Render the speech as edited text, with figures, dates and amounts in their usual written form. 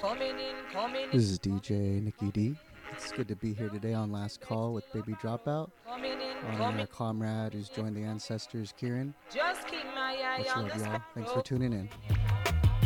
This is DJ Nikki D. It's good to be here today on Last Call with Baby Dropout. Honoring our comrade who's joined the ancestors, Kieran. Just keep my eye Much on love, the y'all. Thanks for tuning in.